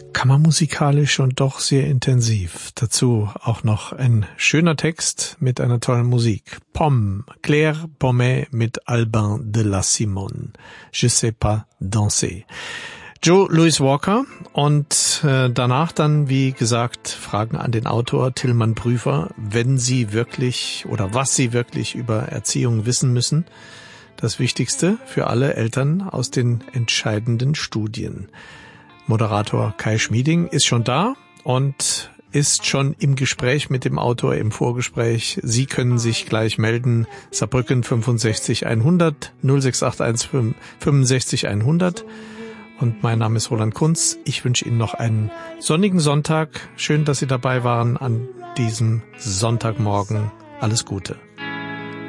kammermusikalisch und doch sehr intensiv. Dazu auch noch ein schöner Text mit einer tollen Musik. Pomme, Claire Pommet mit Albin de la Simone. Je sais pas danser. Joe Louis Walker und danach dann, wie gesagt, Fragen an den Autor Tilman Prüfer, wenn Sie wirklich oder was Sie wirklich über Erziehung wissen müssen. Das Wichtigste für alle Eltern aus den entscheidenden Studien. Moderator Kai Schmieding ist schon da und ist schon im Gespräch mit dem Autor, im Vorgespräch. Sie können sich gleich melden. Saarbrücken 65 100 06815 65 100. Und mein Name ist Roland Kunz. Ich wünsche Ihnen noch einen sonnigen Sonntag. Schön, dass Sie dabei waren an diesem Sonntagmorgen. Alles Gute.